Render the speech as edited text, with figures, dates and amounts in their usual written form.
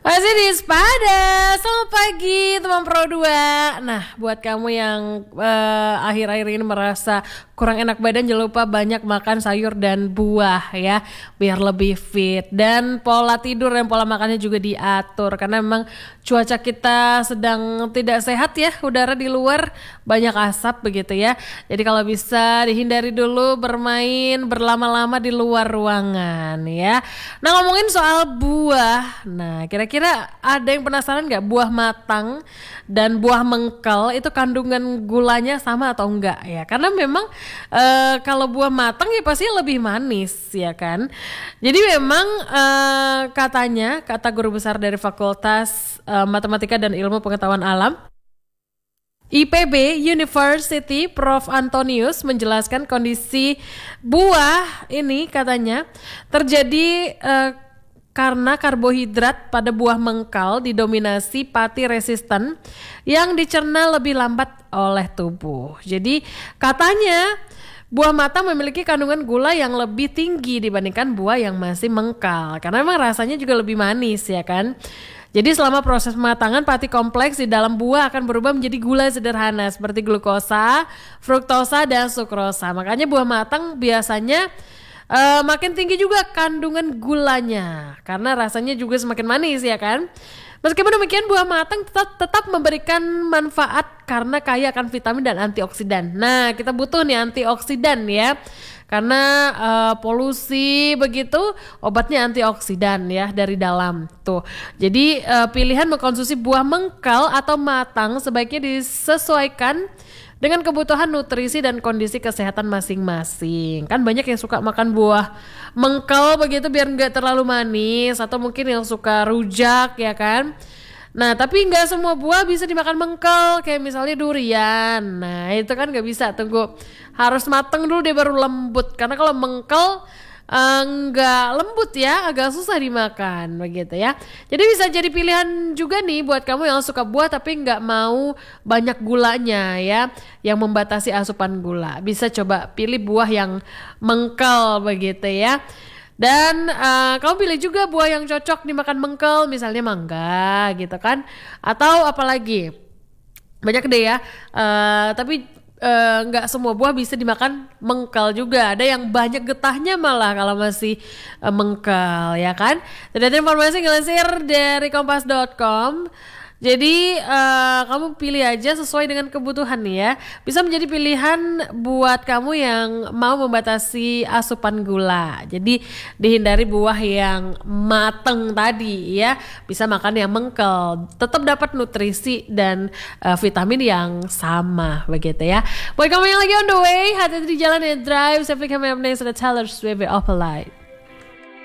Masih di Sepada. Selamat pagi teman Pro 2. Nah, buat kamu yang akhir-akhir ini merasa kurang enak badan, jangan lupa banyak makan sayur dan buah ya, biar lebih fit. Dan pola tidur dan pola makannya juga diatur, karena memang cuaca kita sedang tidak sehat ya, udara di luar banyak asap begitu ya. Jadi kalau bisa dihindari dulu bermain berlama-lama di luar ruangan ya. Nah, ngomongin soal buah, nah kira-kira ada yang penasaran nggak, buah matang dan buah mengkel itu kandungan gulanya sama atau enggak ya? Karena memang kalau buah matang ya pasti lebih manis ya kan. Jadi memang katanya, kata guru besar dari Fakultas Matematika dan Ilmu Pengetahuan Alam IPB University, Prof. Antonius menjelaskan kondisi buah ini katanya terjadi karena karbohidrat pada buah mengkal didominasi pati resisten yang dicerna lebih lambat oleh tubuh. Jadi katanya buah matang memiliki kandungan gula yang lebih tinggi dibandingkan buah yang masih mengkal, karena memang rasanya juga lebih manis ya kan. Jadi selama proses pematangan, pati kompleks di dalam buah akan berubah menjadi gula sederhana seperti glukosa, fruktosa, dan sukrosa. Makanya buah matang biasanya makin tinggi juga kandungan gulanya, karena rasanya juga semakin manis ya kan. Meskipun demikian, buah matang tetap memberikan manfaat karena kaya akan vitamin dan antioksidan. Nah, kita butuh nih antioksidan ya, karena polusi begitu, obatnya antioksidan ya dari dalam tuh. Jadi pilihan mengkonsumsi buah mengkal atau matang sebaiknya disesuaikan dengan kebutuhan nutrisi dan kondisi kesehatan masing-masing. Kan banyak yang suka makan buah mengkal begitu biar nggak terlalu manis, atau mungkin yang suka rujak ya kan. Nah, tapi nggak semua buah bisa dimakan mengkal, kayak misalnya durian. Nah, itu kan nggak bisa, tunggu harus mateng dulu dia baru lembut. Karena kalau mengkal nggak lembut ya, agak susah dimakan begitu ya. Jadi bisa jadi pilihan juga nih buat kamu yang suka buah tapi nggak mau banyak gulanya ya, yang membatasi asupan gula. Bisa coba pilih buah yang mengkal begitu ya. Dan kamu pilih juga buah yang cocok dimakan mengkal, misalnya mangga gitu kan, atau apalagi banyak deh ya. Tapi nggak semua buah bisa dimakan mengkal juga. Ada yang banyak getahnya malah kalau masih mengkal ya kan. Dan informasi ngelansir dari kompas.com. Jadi kamu pilih aja sesuai dengan kebutuhan nih ya. Bisa menjadi pilihan buat kamu yang mau membatasi asupan gula. Jadi dihindari buah yang mateng tadi ya. Bisa makan yang mengkel, tetap dapat nutrisi dan vitamin yang sama begitu ya. Buat kamu yang lagi on the way, hati-hati di jalan ya, drive safely. Coming up next, the Taylor Swift Opalite.